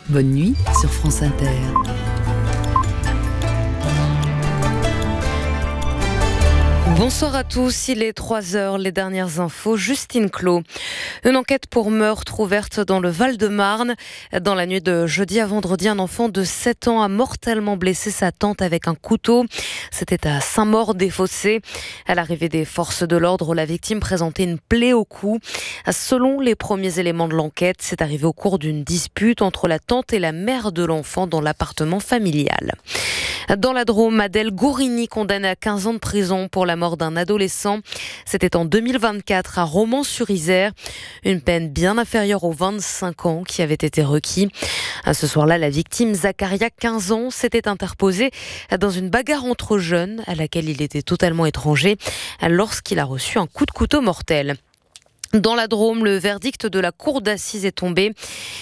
Bonne nuit sur France Inter. Bonsoir à tous, il est 3h, les dernières infos, Justine Clos. Une enquête pour meurtre ouverte dans le Val-de-Marne. Dans la nuit de jeudi à vendredi, un enfant de 7 ans a mortellement blessé sa tante avec un couteau. C'était à Saint-Maur-des-Fossés. À l'arrivée des forces de l'ordre, la victime présentait une plaie au cou. Selon les premiers éléments de l'enquête, c'est arrivé au cours d'une dispute entre la tante et la mère de l'enfant dans l'appartement familial. Dans la Drôme, Adèle Gourini, condamnée à 15 ans de prison pour la mort d'un adolescent. C'était en 2024 à Romans-sur-Isère. Une peine bien inférieure aux 25 ans qui avait été requis. Ce soir-là, la victime, Zacharia, 15 ans, s'était interposée dans une bagarre entre jeunes à laquelle il était totalement étranger lorsqu'il a reçu un coup de couteau mortel. Dans la Drôme, le verdict de la cour d'assises est tombé.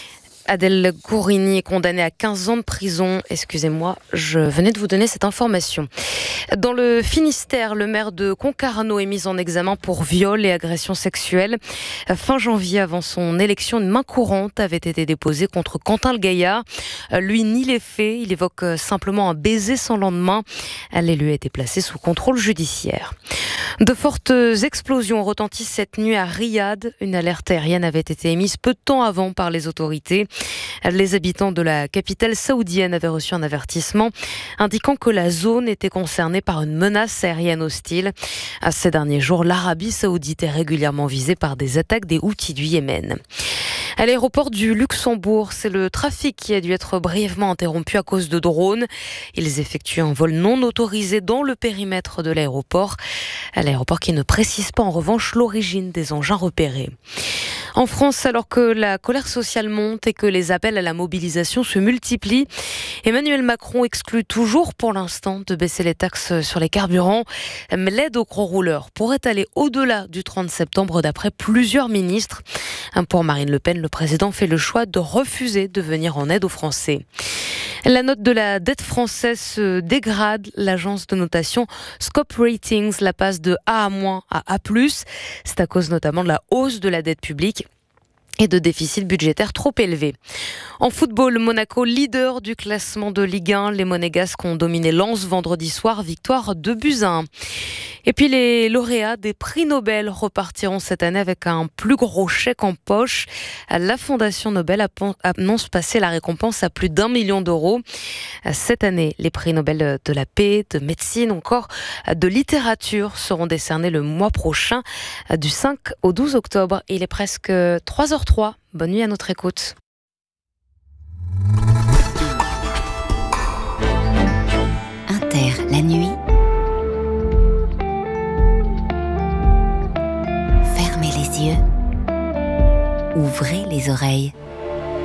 Adèle Gourini est condamnée à 15 ans de prison. Excusez-moi, je venais de vous donner cette information. Dans le Finistère, le maire de Concarneau est mis en examen pour viol et agression sexuelle. Fin janvier, avant son élection, une main courante avait été déposée contre Quentin le Gaillard. Lui nie les faits, il évoque simplement un baiser sans lendemain. L'élu a été placé sous contrôle judiciaire. De fortes explosions retentissent cette nuit à Riyad. Une alerte aérienne avait été émise peu de temps avant par les autorités. Les habitants de la capitale saoudienne avaient reçu un avertissement indiquant que la zone était concernée par une menace aérienne hostile. Ces derniers jours, l'Arabie saoudite est régulièrement visée par des attaques des Houthis du Yémen. À l'aéroport du Luxembourg, c'est le trafic qui a dû être brièvement interrompu à cause de drones. Ils effectuent un vol non autorisé dans le périmètre de l'aéroport. L'aéroport qui ne précise pas en revanche l'origine des engins repérés. En France, alors que la colère sociale monte et que les appels à la mobilisation se multiplient, Emmanuel Macron exclut toujours pour l'instant de baisser les taxes sur les carburants. Mais l'aide aux gros rouleurs pourrait aller au-delà du 30 septembre d'après plusieurs ministres. Pour Marine Le Pen, le président fait le choix de refuser de venir en aide aux Français. La note de la dette française se dégrade. L'agence de notation Scope Ratings la passe de A- à A+. C'est à cause notamment de la hausse de la dette publique et de déficits budgétaires trop élevés. En football, Monaco, leader du classement de Ligue 1. Les Monégasques ont dominé Lens vendredi soir, victoire 2-1. Et puis les lauréats des prix Nobel repartiront cette année avec un plus gros chèque en poche. La Fondation Nobel annonce passer la récompense à plus d'1 million d'euros. Cette année, les prix Nobel de la paix, de médecine, encore de littérature seront décernés le mois prochain, du 5 au 12 octobre. Il est presque 3h03. Bonne nuit à notre écoute. Inter, la nuit. Fermez les yeux. Ouvrez les oreilles.